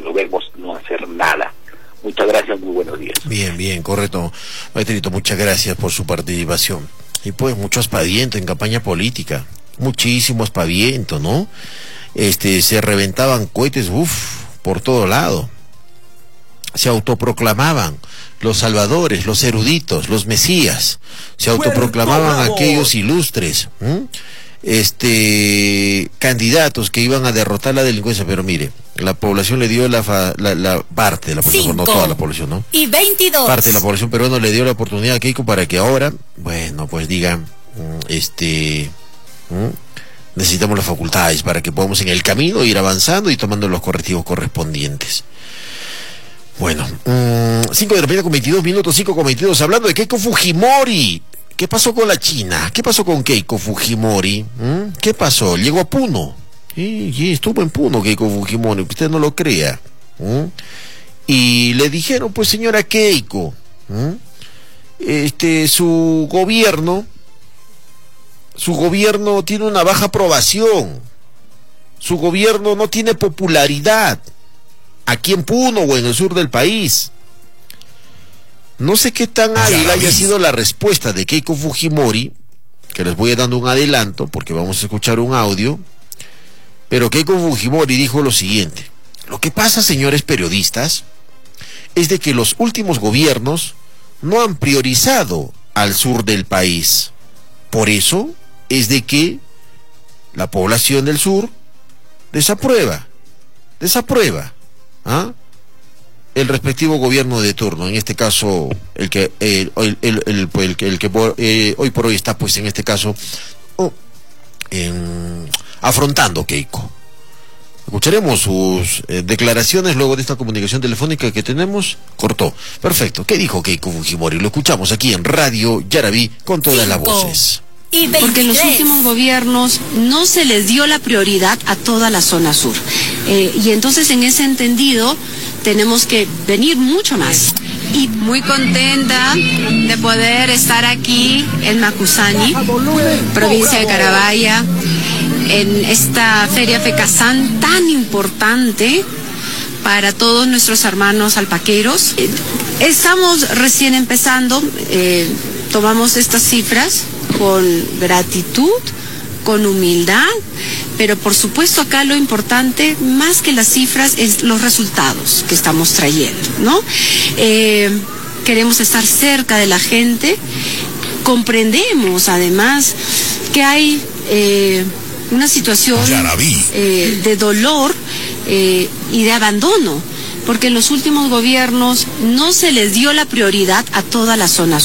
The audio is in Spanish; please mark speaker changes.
Speaker 1: lo vemos no hacer nada. Muchas gracias, muy buenos días.
Speaker 2: Bien, bien, correcto. Maestrito, muchas gracias por su participación. Y pues mucho aspaviento en campaña política, muchísimo aspaviento, ¿no? Se reventaban cohetes, por todo lado. Se autoproclamaban los salvadores, los eruditos, los mesías. Se autoproclamaban aquellos ilustres, candidatos que iban a derrotar la delincuencia. Pero mire, la población le dio la parte de la población, no toda la población, ¿no?
Speaker 3: Y 22.
Speaker 2: Parte de la población peruana le dio la oportunidad a Keiko para que ahora, bueno, pues digan, necesitamos las facultades para que podamos en el camino ir avanzando y tomando los correctivos correspondientes. Bueno, 5 de la mañana con 22 minutos, 5 con 22, hablando de Keiko Fujimori. ¿Qué pasó con la China? ¿Qué pasó con Keiko Fujimori? ¿Qué pasó? Llegó a Puno. Sí, estuvo en Puno Keiko Fujimori, que usted no lo crea. Y le dijeron, pues señora Keiko, su gobierno tiene una baja aprobación. Su gobierno no tiene popularidad aquí en Puno o en el sur del país. No sé qué tan hábil haya sido la respuesta de Keiko Fujimori, que les voy dando un adelanto porque vamos a escuchar un audio, pero Keiko Fujimori dijo lo siguiente: lo que pasa, señores periodistas, es de que los últimos gobiernos no han priorizado al sur del país. Por eso es de que la población del sur desaprueba el respectivo gobierno de turno, en este caso el que hoy por hoy está, pues en este caso afrontando Keiko. Escucharemos sus declaraciones luego de esta comunicación telefónica que tenemos. Cortó. Perfecto. ¿Qué dijo Keiko Fujimori? Lo escuchamos aquí en Radio Yaraví con todas las voces.
Speaker 4: Porque en los últimos gobiernos no se les dio la prioridad a toda la zona sur. Y entonces en ese entendido tenemos que venir mucho más. Y muy contenta de poder estar aquí en Macusani, provincia de Carabaya, en esta Feria FECASAN tan importante para todos nuestros hermanos alpaqueros. Estamos recién empezando, tomamos estas cifras con gratitud, con humildad, pero por supuesto acá lo importante, más que las cifras, es los resultados que estamos trayendo, ¿no? Queremos estar cerca de la gente, comprendemos además que hay una situación de dolor y de abandono, porque en los últimos gobiernos no se les dio la prioridad a toda la zona sur.